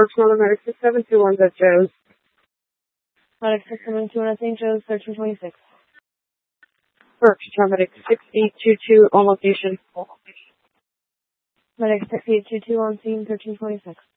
Smaller Medic 6721 at Joe's. Medic 6721 at St. Joe's, 1326. Medic 6822 on location. Medic 6822 on scene, 1326.